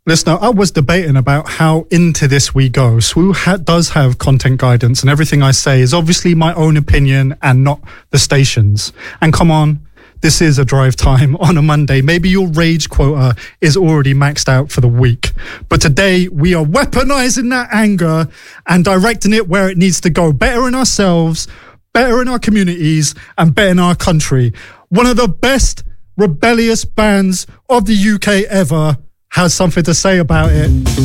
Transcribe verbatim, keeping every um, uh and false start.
Listener, I was debating about how into this we go. Swoo ha- does have content guidance, and everything I say is obviously my own opinion and not the station's. And come on, this is a drive time on a Monday. Maybe your rage quota is already maxed out for the week. But today we are weaponizing that anger and directing it where it needs to go. Better in ourselves, better in our communities, and better in our country. One of the best rebellious bands of the U K ever has something to say about it.